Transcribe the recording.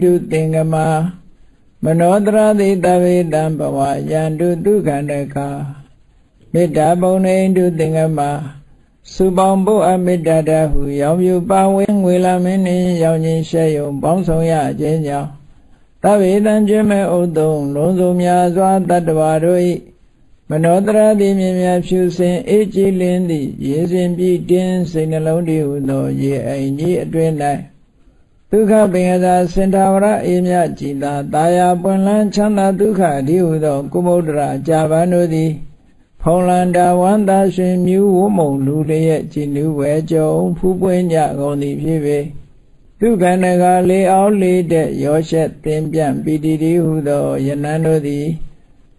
တုသင်္ကမမနောတရာတိတဝေတံဘဝယန္တုဒုက္ခန္တကမေတ္တာပုံနေတုသင်္ကမစုပေါင်းဖို့အမေတ္တာတဟုရောင်ပြပါဝင်ငွေလာမင်းနှင့်ရောင်ချင်းရှဲယုံပေါင်းဆောင်ရခြင်းကြောင့်တဝေတံကျွမဲ့ဥဒုံလုံးစုံများစွာတတ္တဝါတို့၏မနောတရာတိမြင်မြဖြူစင်အေးကြည်လင်းသည့်ရေစဉ်ပြည့်တင်းစိတ်နှလုံးတည်းဟုသောရေအိမ်ကြီးအတွင်း၌ဒုက္ခပင်သာစင်တာဝရအေးမြကြည်သာတာယာပွင့်လန်းချမ်းသာဒုက္ခအဒီဟုသောကုမုဒ္ဒရာကြာပန်တို့သည်ဖုံလန္တာဝန္တာရှင်မြူဝမုံလူလျက်ကြည်နူးဝဲကြုံဖူးပွင့်ကြကုန်သည်ဖြစ်ပေဒုက္ခနဂလေအောင်လေးတဲ့ရောရှက်သင်ပြန့်ပီတိတိဟုသောယနန်းတို့သည်